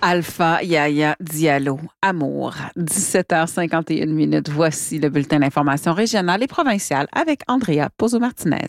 Alpha Yaya Diallo, Amour. 17h51. Voici le bulletin d'information régionale et provinciale avec Andrea Pozzo-Martinez.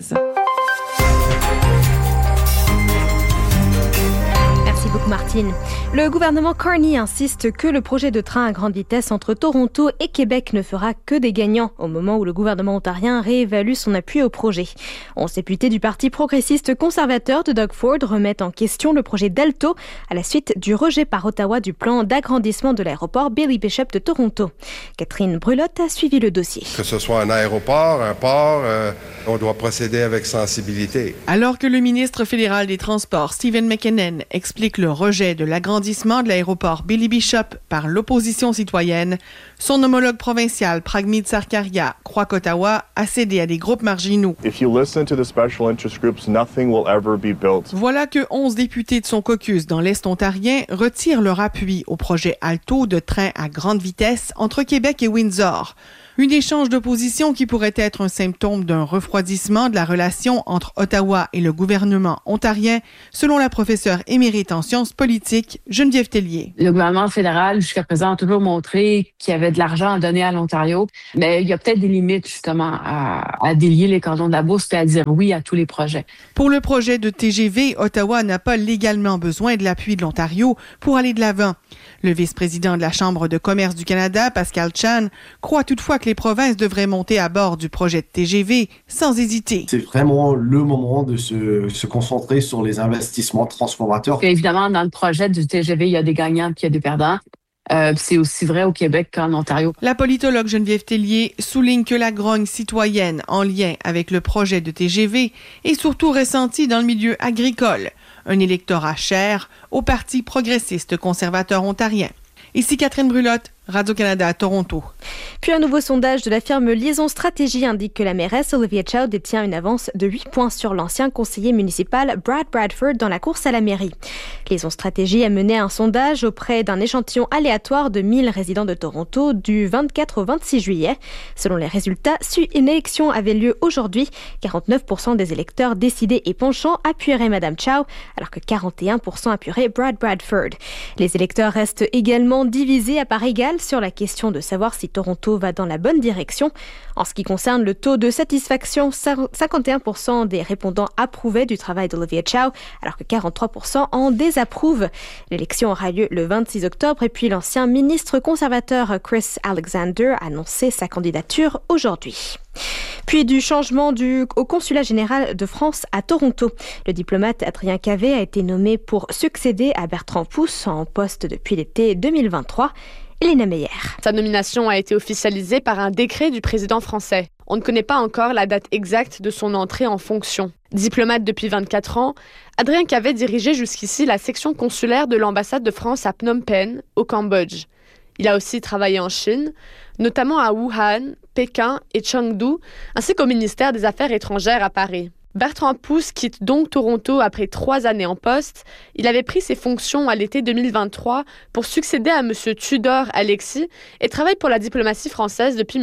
Merci beaucoup, Martine. Le gouvernement Carney insiste que le projet de train à grande vitesse entre Toronto et Québec ne fera que des gagnants au moment où le gouvernement ontarien réévalue son appui au projet. 11 députés du Parti progressiste conservateur de Doug Ford remettent en question le projet d'Alto à la suite du rejet par Ottawa du plan d'agrandissement de l'aéroport Billy Bishop de Toronto. Catherine Brulotte a suivi le dossier. Que ce soit un aéroport, un port, on doit procéder avec sensibilité. Alors que le ministre fédéral des Transports, Stephen McKinnon, explique le rejet de l'agrandissement de l'aéroport Billy Bishop par l'opposition citoyenne, son homologue provincial, Pragmeet Sarkaria, croit qu'Ottawa a cédé à des groupes marginaux. Voilà que 11 députés de son caucus dans l'Est ontarien retirent leur appui au projet Alto de train à grande vitesse entre Québec et Windsor. Un échange d'opposition qui pourrait être un symptôme d'un refroidissement de la relation entre Ottawa et le gouvernement ontarien, selon la professeure émérite en sciences politiques, Geneviève Tellier. Le gouvernement fédéral, jusqu'à présent, a toujours montré qu'il y avait de l'argent à donner à l'Ontario, mais il y a peut-être des limites, justement, à délier les cordons de la bourse et à dire oui à tous les projets. Pour le projet de TGV, Ottawa n'a pas légalement besoin de l'appui de l'Ontario pour aller de l'avant. Le vice-président de la Chambre de commerce du Canada, Pascal Chan, croit toutefois que les provinces devraient monter à bord du projet de TGV sans hésiter. C'est vraiment le moment de se concentrer sur les investissements transformateurs. Et évidemment, dans le projet du TGV, il y a des gagnants et il y a des perdants. C'est aussi vrai au Québec qu'en Ontario. La politologue Geneviève Tellier souligne que la grogne citoyenne en lien avec le projet de TGV est surtout ressentie dans le milieu agricole, un électorat cher au Parti progressiste conservateur ontarien. Ici Catherine Brulotte, Radio-Canada à Toronto. Puis un nouveau sondage de la firme Liaison Stratégie indique que la mairesse Olivia Chow détient une avance de 8 points sur l'ancien conseiller municipal Brad Bradford dans la course à la mairie. Liaison Stratégie a mené un sondage auprès d'un échantillon aléatoire de 1000 résidents de Toronto du 24 au 26 juillet. Selon les résultats, si une élection avait lieu aujourd'hui, 49% des électeurs décidés et penchants appuieraient Mme Chow, alors que 41% appuieraient Brad Bradford. Les électeurs restent également divisés à part égale sur la question de savoir si Toronto va dans la bonne direction. En ce qui concerne le taux de satisfaction, 51% des répondants approuvaient du travail d'Olivia Chow, alors que 43% en désapprouvent. L'élection aura lieu le 26 octobre et puis l'ancien ministre conservateur Chris Alexander a annoncé sa candidature aujourd'hui. Puis du changement au consulat général de France à Toronto. Le diplomate Adrien Cavé a été nommé pour succéder à Bertrand Pousse en poste depuis l'été 2023. Elena Meyer. Sa nomination a été officialisée par un décret du président français. On ne connaît pas encore la date exacte de son entrée en fonction. Diplomate depuis 24 ans, Adrien Cavé dirigeait jusqu'ici la section consulaire de l'ambassade de France à Phnom Penh, au Cambodge. Il a aussi travaillé en Chine, notamment à Wuhan, Pékin et Chengdu, ainsi qu'au ministère des Affaires étrangères à Paris. Bertrand Pousse quitte donc Toronto après 3 années en poste. Il avait pris ses fonctions à l'été 2023 pour succéder à M. Tudor Alexis et travaille pour la diplomatie française depuis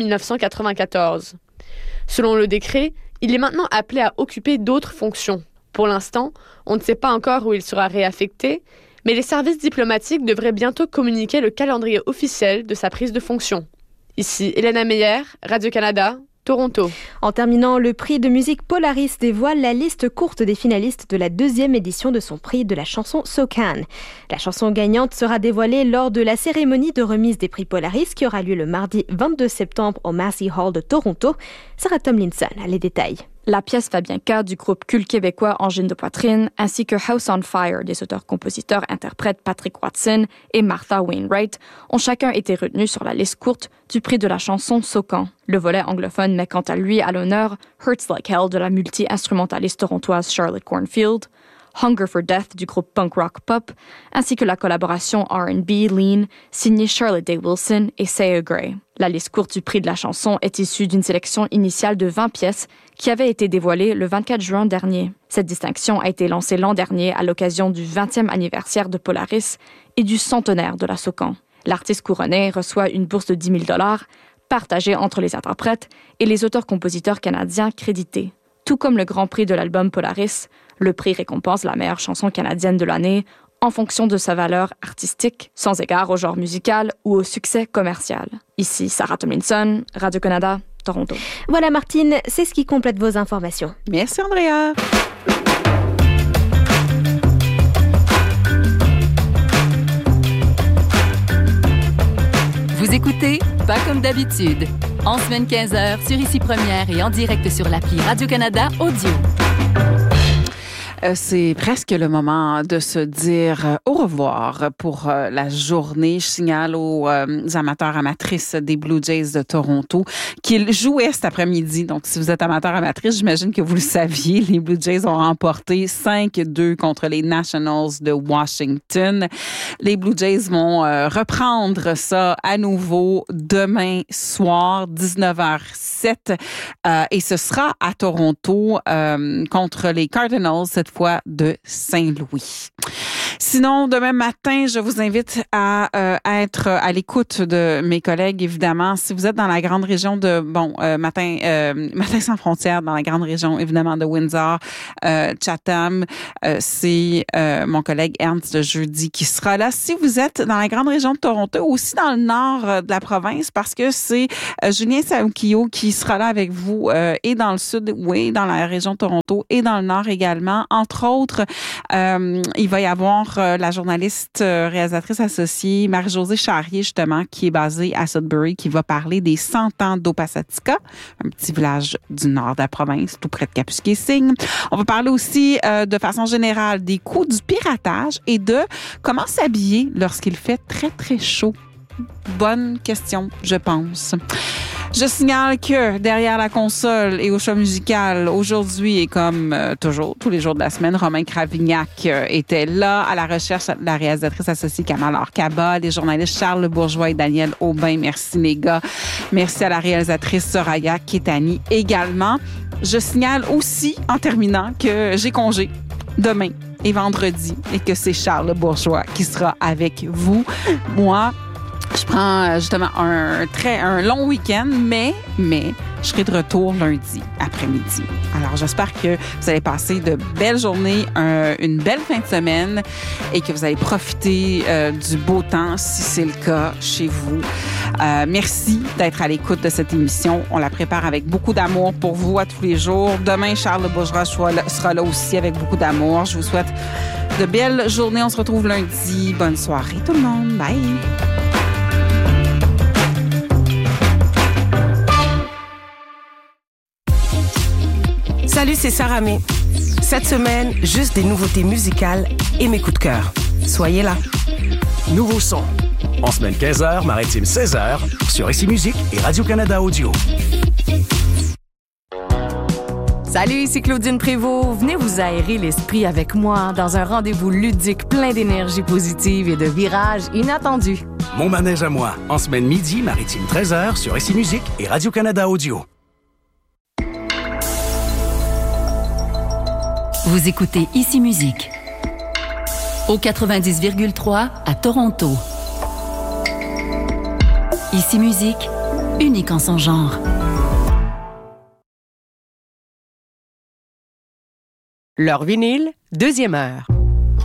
1994. Selon le décret, il est maintenant appelé à occuper d'autres fonctions. Pour l'instant, on ne sait pas encore où il sera réaffecté, mais les services diplomatiques devraient bientôt communiquer le calendrier officiel de sa prise de fonction. Ici Elena Meyer, Radio-Canada, Toronto. En terminant, le prix de musique Polaris dévoile la liste courte des finalistes de la 2e édition de son prix de la chanson SoCan. La chanson gagnante sera dévoilée lors de la cérémonie de remise des prix Polaris qui aura lieu le mardi 22 septembre au Massey Hall de Toronto. Sarah Tomlinson a les détails. La pièce Fabienka du groupe culte québécois Angine de Poitrine ainsi que House on Fire des auteurs-compositeurs-interprètes Patrick Watson et Martha Wainwright ont chacun été retenus sur la liste courte du prix de la chanson SoCan. Le volet anglophone met quant à lui à l'honneur Hurts Like Hell de la multi-instrumentaliste torontoise Charlotte Cornfield, Hunger for Death du groupe punk rock pop, ainsi que la collaboration R&B Lean signée Charlotte Day Wilson et Saya Gray. La liste courte du prix de la chanson est issue d'une sélection initiale de 20 pièces qui avait été dévoilée le 24 juin dernier. Cette distinction a été lancée l'an dernier à l'occasion du 20e anniversaire de Polaris et du centenaire de la SoCan. L'artiste couronné reçoit une bourse de 10 000 $ partagée entre les interprètes et les auteurs-compositeurs canadiens crédités. Tout comme le Grand Prix de l'album Polaris, le prix récompense la meilleure chanson canadienne de l'année en fonction de sa valeur artistique, sans égard au genre musical ou au succès commercial. Ici Sarah Tomlinson, Radio-Canada, Toronto. Voilà Martine, c'est ce qui complète vos informations. Merci Andrea. Vous écoutez Pas comme d'habitude, en semaine 15h sur Ici Première et en direct sur l'appli Radio-Canada Audio. C'est presque le moment de se dire au revoir pour la journée. Je signale aux amateurs amatrices des Blue Jays de Toronto qu'ils jouaient cet après-midi. Donc, si vous êtes amateur amatrice, j'imagine que vous le saviez. Les Blue Jays ont remporté 5-2 contre les Nationals de Washington. Les Blue Jays vont reprendre ça à nouveau demain soir, 19h07. Et ce sera à Toronto contre les Cardinals, cette fois de Saint-Louis. Sinon, demain matin, je vous invite à être à l'écoute de mes collègues, évidemment. Si vous êtes dans la grande région de, Matin sans frontières, dans la grande région, évidemment, de Windsor, Chatham, c'est mon collègue Ernst de jeudi qui sera là. Si vous êtes dans la grande région de Toronto, aussi dans le nord de la province, parce que c'est Julien Saoukio qui sera là avec vous, et dans le sud, oui, dans la région de Toronto, et dans le nord également. Entre autres, il va y avoir la journaliste réalisatrice associée Marie-Josée Charrier, justement, qui est basée à Sudbury, qui va parler des 100 ans d'Opasatika, un petit village du nord de la province, tout près de Kapuskasing. On va parler aussi, de façon générale, des coûts du piratage et de comment s'habiller lorsqu'il fait très, très chaud. Bonne question, je pense. Je signale que derrière la console et au choix musical, aujourd'hui et comme toujours, tous les jours de la semaine, Romain Cravignac était là à la recherche de la réalisatrice associée Kamal Orkaba, les journalistes Charles Bourgeois et Daniel Aubin. Merci les gars. Merci à la réalisatrice Soraya Ketani également. Je signale aussi, en terminant, que j'ai congé demain et vendredi et que c'est Charles Bourgeois qui sera avec vous. Moi, je prends justement un long week-end, mais je serai de retour lundi après-midi. Alors, j'espère que vous allez passer de belles journées, une belle fin de semaine et que vous allez profiter du beau temps, si c'est le cas chez vous. Merci d'être à l'écoute de cette émission. On la prépare avec beaucoup d'amour pour vous à tous les jours. Demain, Charles Bourgeois sera là aussi avec beaucoup d'amour. Je vous souhaite de belles journées. On se retrouve lundi. Bonne soirée tout le monde. Bye! Salut, c'est Sarah May. Cette semaine, juste des nouveautés musicales et mes coups de cœur. Soyez là. Nouveau son. En semaine 15h, maritime 16h, sur Ici Musique et Radio-Canada Audio. Salut, ici Claudine Prévost. Venez vous aérer l'esprit avec moi dans un rendez-vous ludique plein d'énergie positive et de virages inattendus. Mon manège à moi, en semaine midi, maritime 13h, sur Ici Musique et Radio-Canada Audio. Vous écoutez Ici Musique au 90,3 à Toronto. Ici Musique, unique en son genre. Leur vinyle, deuxième heure.